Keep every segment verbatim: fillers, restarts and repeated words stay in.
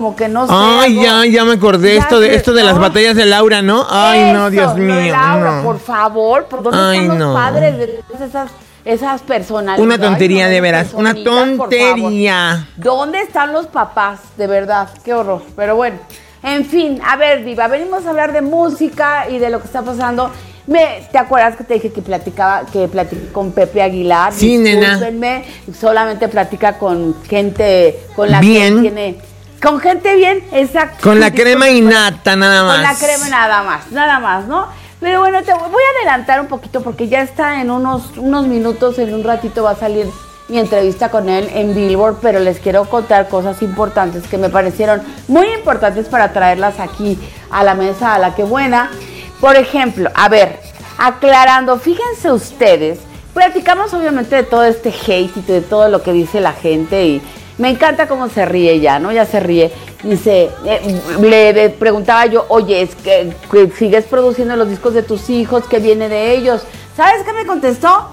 como que no sé. Ay, algo, ya, ya me acordé esto de esto de las batallas de Laura, ¿no? Ay, eso, no, Dios mío. De Laura, no. por favor, ¿por dónde Ay, están los no. padres de todas esas, esas personalidades? Una tontería, Ay, no, de veras, una tontería. ¿Dónde están los papás? De verdad, qué horror. Pero bueno, en fin, a ver, Diva, venimos a hablar de música y de lo que está pasando. Me, ¿Te acuerdas que te dije que platicaba, que platiqué con Pepe Aguilar? Sí, nena. Solamente platica con gente con la bien. que tiene... Con gente bien, exacto. Con la crema y nata, nada más. Con la crema nada más, nada más, ¿no? Pero bueno, te voy a adelantar un poquito porque ya está en unos, unos minutos, en un ratito va a salir mi entrevista con él en Billboard, pero les quiero contar cosas importantes que me parecieron muy importantes para traerlas aquí a la mesa, a la que buena. Por ejemplo, a ver, aclarando, fíjense ustedes, platicamos obviamente de todo este hate y de todo lo que dice la gente y me encanta cómo se ríe ya, ¿no? Ya se ríe. Dice, eh, le, le preguntaba yo, oye, es que, que sigues produciendo los discos de tus hijos, ¿qué viene de ellos? ¿Sabes qué me contestó?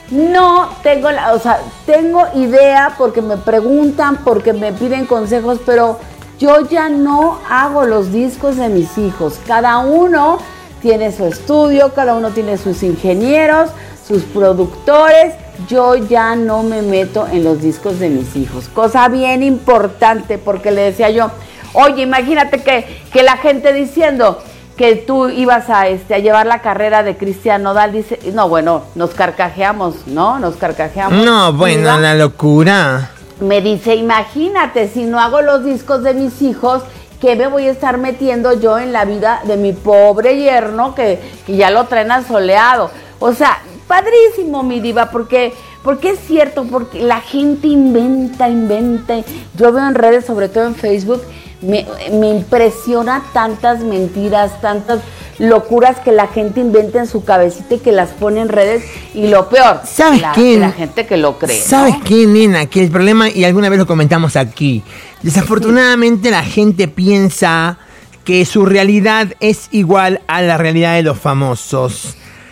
No tengo, la, o sea, tengo idea porque me preguntan, porque me piden consejos, pero yo ya no hago los discos de mis hijos. Cada uno tiene su estudio, cada uno tiene sus ingenieros, sus productores. Yo ya no me meto en los discos de mis hijos. Cosa bien importante, porque le decía yo, oye, imagínate que, que la gente diciendo que tú ibas a, este, a llevar la carrera de Cristian Nodal, dice, no, bueno, nos carcajeamos, ¿no? Nos carcajeamos. No, bueno, ¿verdad? La locura. Me dice, imagínate, si no hago los discos de mis hijos, ¿qué me voy a estar metiendo yo en la vida de mi pobre yerno que, que ya lo traen asoleado? O sea, padrísimo, mi diva, porque, porque es cierto, porque la gente inventa, inventa. Yo veo en redes, sobre todo en Facebook, me, me impresiona tantas mentiras, tantas locuras que la gente inventa en su cabecita y que las pone en redes. Y lo peor, ¿sabes la, qué? la gente que lo cree, ¿Sabes ¿no? qué, nena? Que el problema, y alguna vez lo comentamos aquí, desafortunadamente la gente piensa que su realidad es igual a la realidad de los famosos.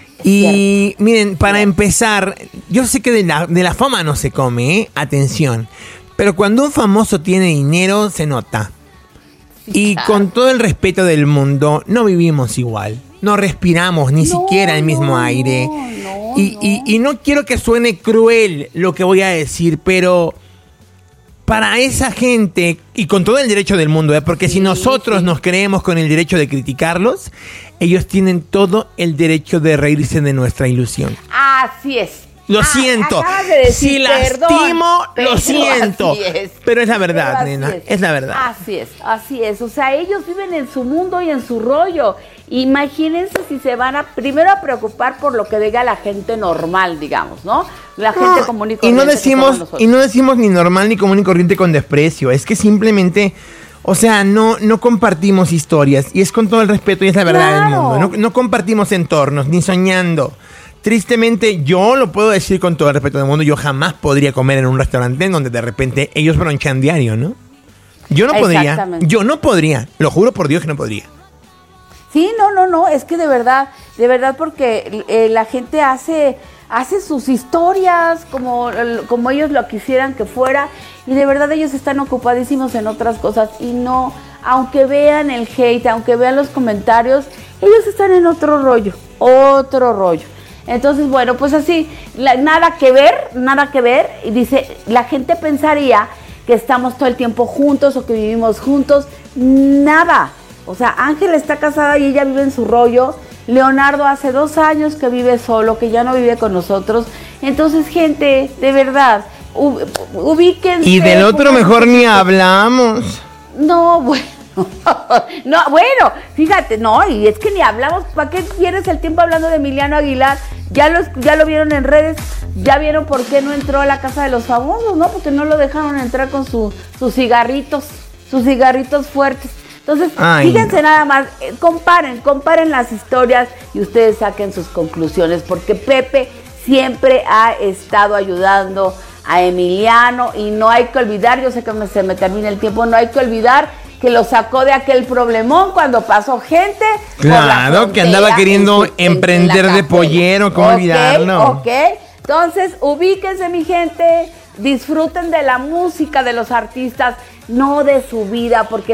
Y cierto. Miren, para cierto. empezar, yo sé que de la, de la fama no se come, ¿eh? Atención. Pero cuando un famoso tiene dinero, se nota. Y claro. Con todo el respeto del mundo, no vivimos igual. No respiramos ni no, siquiera el mismo no, aire. No, y, no. Y, y no quiero que suene cruel lo que voy a decir, pero para esa gente, y con todo el derecho del mundo, ¿eh? Porque sí, si nosotros sí. nos creemos con el derecho de criticarlos, ellos tienen todo el derecho de reírse de nuestra ilusión. Así es. Lo ah, siento. De decir, si lastimo, perdón, lo siento. Es. Pero es la verdad, nena. Es. es la verdad. Así es, así es. O sea, ellos viven en su mundo y en su rollo. Imagínense si se van a primero a preocupar por lo que diga la gente normal, digamos, ¿no? La gente no, común y corriente. Y no decimos, y no decimos ni normal ni común y corriente con desprecio. Es que simplemente, o sea, no, no compartimos historias. Y es con todo el respeto y es la verdad claro. del mundo. No, no compartimos entornos, ni soñando. Tristemente, yo lo puedo decir con todo el respeto del mundo, yo jamás podría comer en un restaurante en donde de repente ellos bronchan diario, ¿no? Yo no podría, yo no podría, lo juro por Dios que no podría. Sí, no, no, no, es que de verdad, de verdad porque eh, la gente hace, hace sus historias como, como ellos lo quisieran que fuera y de verdad ellos están ocupadísimos en otras cosas y no, aunque vean el hate, aunque vean los comentarios, ellos están en otro rollo, otro rollo. Entonces, bueno, pues así, la, nada que ver, nada que ver. Y dice, la gente pensaría que estamos todo el tiempo juntos o que vivimos juntos. Nada. O sea, Ángela está casada y ella vive en su rollo. Leonardo hace dos años que vive solo, que ya no vive con nosotros. Entonces, gente, de verdad, ub- ubíquense. Y del otro mejor ni hablamos. No, bueno. No, bueno, fíjate, no, y es que ni hablamos, ¿para qué pierdes el tiempo hablando de Emiliano Aguilar? Ya lo, ya lo vieron en redes, ya vieron por qué no entró a la casa de los famosos, ¿no? Porque no lo dejaron entrar con su, sus cigarritos, sus cigarritos fuertes. Entonces, Ay, fíjense no. nada más, eh, comparen, comparen las historias y ustedes saquen sus conclusiones, porque Pepe siempre ha estado ayudando a Emiliano y no hay que olvidar, yo sé que se me termina el tiempo, no hay que olvidar que lo sacó de aquel problemón cuando pasó gente. Claro, que andaba queriendo en su, emprender en de pollero, ¿cómo okay, olvidarlo? Ok, entonces ubíquense mi gente, disfruten de la música de los artistas, no de su vida, porque